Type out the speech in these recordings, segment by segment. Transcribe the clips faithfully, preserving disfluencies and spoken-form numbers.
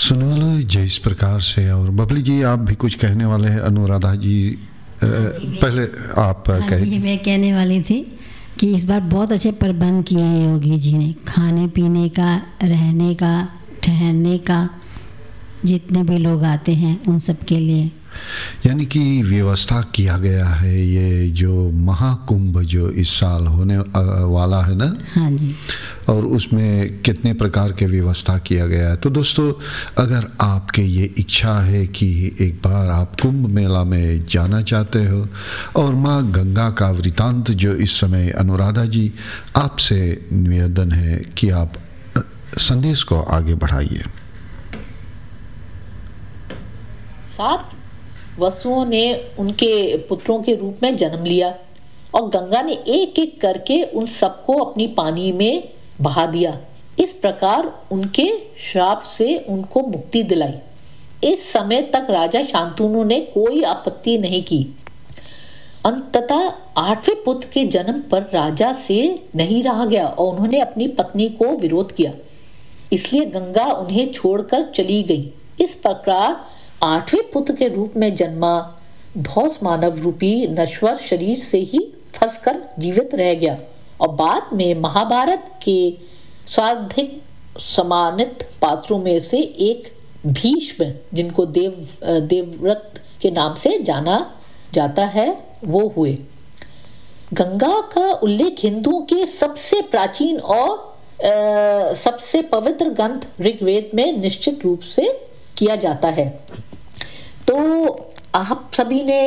सुनने वालों, जिस प्रकार से, और बबली जी आप भी कुछ कहने वाले हैं। अनुराधा जी आ, पहले आप हाँ जी, मैं कहने वाली थी कि इस बार बहुत अच्छे प्रबंध किए हैं योगी जी ने, खाने पीने का, रहने का, ठहरने का, जितने भी लोग आते हैं उन सब के लिए यानी कि व्यवस्था किया गया है। ये जो महाकुंभ जो इस साल होने वाला है ना, हाँ जी, और उसमें कितने प्रकार के व्यवस्था किया गया है। तो दोस्तों, अगर आपके ये इच्छा है कि एक बार आप कुंभ मेला में जाना चाहते हो, और माँ गंगा का वृतांत जो इस समय अनुराधा जी आपसे निवेदन है कि आप संदेश को आगे बढ़ाइए। सात वसुओं ने उनके पुत्रों के रूप में जन्म लिया और गंगा ने एक एक करके उन सबको अपनी पानी में बहा दिया। इस प्रकार उनके श्राप से उनको मुक्ति दिलाई। इस समय तक राजा शांतनु ने कोई आपत्ति नहीं की। अंततः आठवें पुत्र के जन्म पर राजा से नहीं रहा गया और उन्होंने अपनी पत्नी को विरोध किया, इसलिए गंगा उन्हें छोड़कर चली गई। इस प्रकार आठवें पुत्र के रूप में जन्मा धौस मानव रूपी नश्वर शरीर से ही फंसकर जीवित रह गया और बाद में महाभारत के सर्वाधिक सम्मानित पात्रों में से एक भीष्म, जिनको देव देवव्रत के नाम से जाना जाता है, वो हुए। गंगा का उल्लेख हिंदुओं के सबसे प्राचीन और आ, सबसे पवित्र ग्रंथ ऋग्वेद में निश्चित रूप से किया जाता है। तो आप सभी ने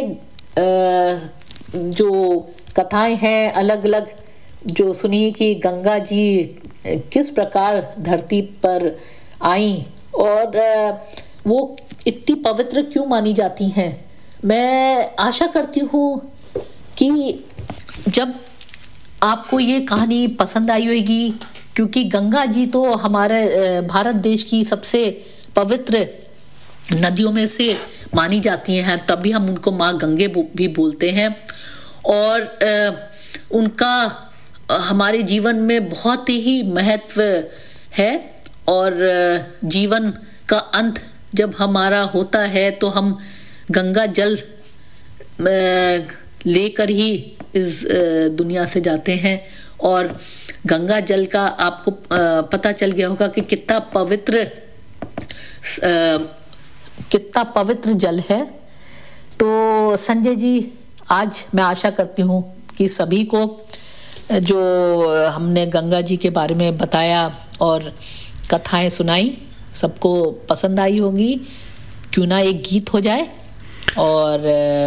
जो कथाएं हैं अलग अलग जो सुनी कि गंगा जी किस प्रकार धरती पर आई और वो इतनी पवित्र क्यों मानी जाती हैं। मैं आशा करती हूँ कि जब आपको ये कहानी पसंद आई होगी, क्योंकि गंगा जी तो हमारे भारत देश की सबसे पवित्र नदियों में से मानी जाती हैं, तभी हम उनको माँ गंगे भी बोलते हैं। और आ, उनका आ, हमारे जीवन में बहुत ही महत्व है। और आ, जीवन का अंत जब हमारा होता है तो हम गंगा जल लेकर ही इस आ, दुनिया से जाते हैं। और गंगा जल का आपको आ, पता चल गया होगा कि कितना पवित्र आ, कितना पवित्र जल है। तो संजय जी, आज मैं आशा करती हूँ कि सभी को जो हमने गंगा जी के बारे में बताया और कथाएं सुनाई, सबको पसंद आई होगी। क्यों ना एक गीत हो जाए और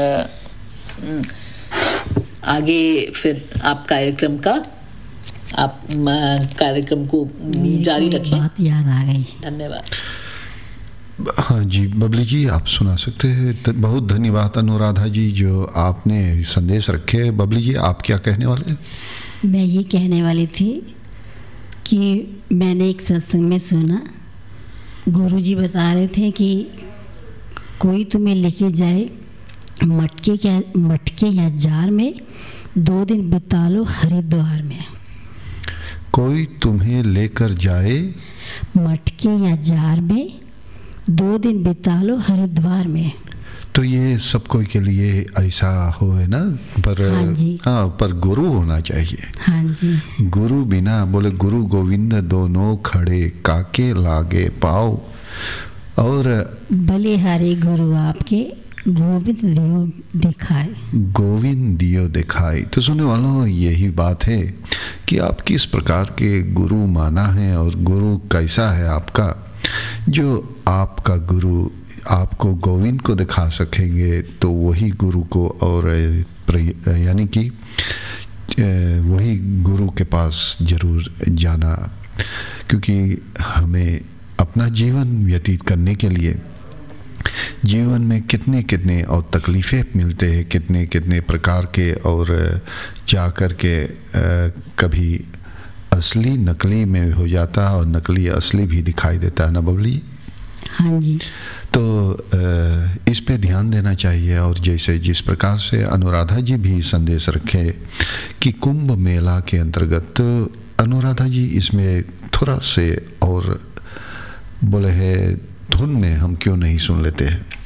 आगे फिर आप कार्यक्रम का आप कार्यक्रम को जारी रखें। बात याद आ गई। धन्यवाद। हाँ जी बबली जी, आप सुना सकते हैं। बहुत धन्यवाद अनुराधा जी जो आपने संदेश रखे। बबली जी, आप क्या कहने वाले हैं? मैं ये कहने वाली थी कि मैंने एक सत्संग में सुना, गुरुजी बता रहे थे कि कोई तुम्हें लेके जाए मटके क्या मटके या जार में, दो दिन बिता लो हरिद्वार में। कोई तुम्हें लेकर जाए मटके या जार में, दो दिन बिता लो हरिद्वार में। तो ये सब कोई के लिए ऐसा हो है ना, पर हाँ जी, हाँ, पर गुरु होना चाहिए। हाँ जी, गुरु बिना, बोले गुरु गोविंद दोनों खड़े, काके लागे पाओ। और बलिहारी गुरु आपके, गोविंद दियो दिखाए। गोविंद दियो दिखाए। तो सुनने वालों, यही बात है कि आप किस प्रकार के गुरु माना है और गुरु कैसा है आपका। जो आपका गुरु आपको गोविंद को दिखा सकेंगे तो वही गुरु को, और यानी कि वही गुरु के पास जरूर जाना, क्योंकि हमें अपना जीवन व्यतीत करने के लिए जीवन में कितने कितने और तकलीफ़ें मिलते हैं, कितने कितने प्रकार के, और जा कर के कभी असली नकली में हो जाता है और नकली असली भी दिखाई देता है ना बबली। हाँ जी। तो इस पे ध्यान देना चाहिए। और जैसे जिस प्रकार से अनुराधा जी भी संदेश रखे कि कुंभ मेला के अंतर्गत, अनुराधा जी इसमें थोड़ा से और बोले है धुन में हम क्यों नहीं सुन लेते हैं।